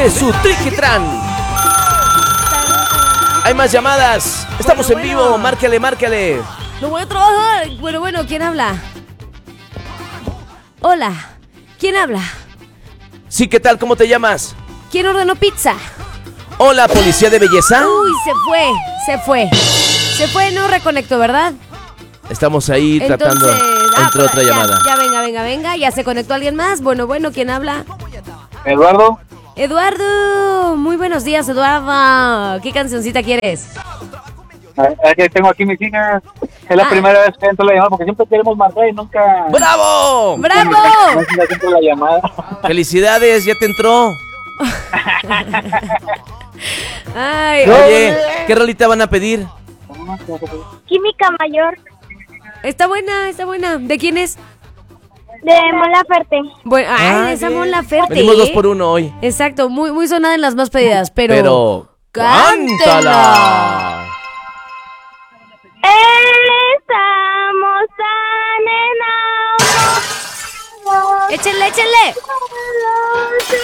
de su Triquitran. Hay más llamadas. Estamos en vivo. Márcale, márcale. No voy a trabajar. Bueno, ¿quién habla? Hola, ¿quién habla? Sí, ¿qué tal? ¿Cómo te llamas? ¿Quién ordenó pizza? Hola, policía de belleza. Uy, se fue, no reconectó, ¿verdad? Estamos ahí tratando. Entró otra llamada. Ya, venga. Ya se conectó alguien más. Bueno, ¿quién habla? Eduardo. Eduardo, muy buenos días, Eduardo. ¿Qué cancioncita quieres? Tengo aquí mis hijas. Es la primera vez que entro la llamada porque siempre queremos marcar y nunca. ¡Bravo! ¡Bravo! Nunca entro la llamada. Felicidades, ya te entró. Ay, Oye, ¿qué rolita van a pedir? Química Mayor, está buena. ¿De quién es? de Mon Laferte. Bueno, esa Mon Laferte. Venimos 2 por 1 hoy. Exacto, muy sonada en las más pedidas, pero ¡cántala! Estamos tan enamorados. Échenle.